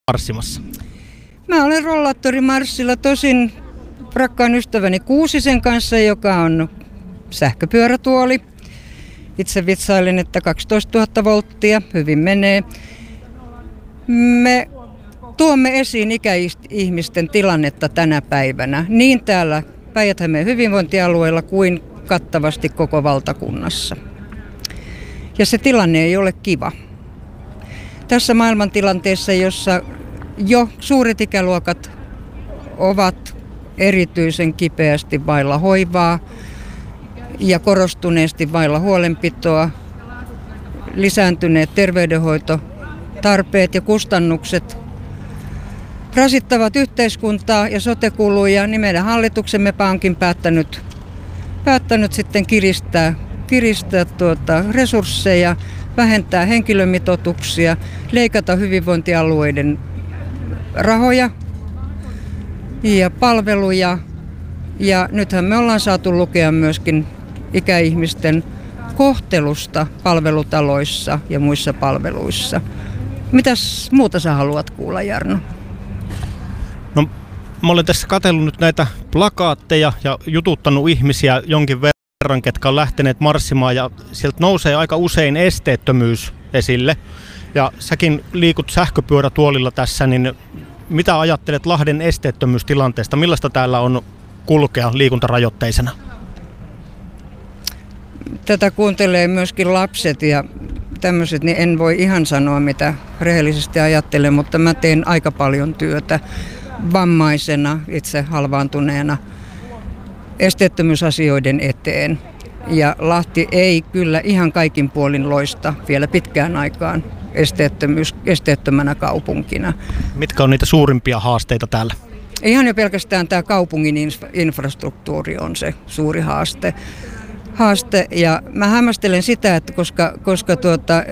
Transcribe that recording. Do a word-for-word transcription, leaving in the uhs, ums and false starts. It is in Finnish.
marssimassa? Mä olen rollaattorimarssilla tosin rakkaan ystäväni Kuusisen kanssa, joka on sähköpyörätuoli. Itse vitsailen, että kaksitoistatuhatta volttia, hyvin menee. Me tuomme esiin ikäihmisten tilannetta tänä päivänä, niin täällä Päijät-Hämeen hyvinvointialueella kuin kattavasti koko valtakunnassa. Ja se tilanne ei ole kiva. Tässä maailmantilanteessa, jossa jo suuret ikäluokat ovat erityisen kipeästi vailla hoivaa ja korostuneesti vailla huolenpitoa, lisääntyneet terveydenhoitotarpeet ja kustannukset rasittavat yhteiskuntaa ja sote-kuluja, niin meidän hallituksemme onkin päättänyt, päättänyt sitten kiristää, kiristää tuota resursseja, vähentää henkilömitoituksia, leikata hyvinvointialueiden rahoja ja palveluja. Ja nythän me ollaan saatu lukea myöskin ikäihmisten kohtelusta palvelutaloissa ja muissa palveluissa. Mitäs muuta sä haluat kuulla, Jarno? No, mä olen tässä katsellut nyt näitä plakaatteja ja jututtanut ihmisiä jonkin verran, ketkä on lähteneet marssimaan, ja sieltä nousee aika usein esteettömyys esille. Ja säkin liikut sähköpyörätuolilla tässä, niin mitä ajattelet Lahden esteettömyystilanteesta? Millaista täällä on kulkea liikuntarajoitteisena? Tätä kuuntelee myöskin lapset ja tämmöiset, niin en voi ihan sanoa, mitä rehellisesti ajattelen, mutta mä teen aika paljon työtä vammaisena, itse halvaantuneena, esteettömyysasioiden eteen. Ja Lahti ei kyllä ihan kaikin puolin loista vielä pitkään aikaan esteettömyys, esteettömänä kaupunkina. Mitkä on niitä suurimpia haasteita täällä? Ihan jo pelkästään tämä kaupungin infrastruktuuri on se suuri haaste. haaste. Ja mä hämmästelen sitä, että koska, koska tuota,